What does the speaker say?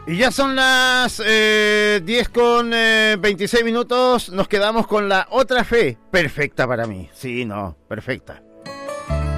Y ya son las 10 con 26 minutos. Nos quedamos con la otra fe. Perfecta para mí. Sí, no, perfecta.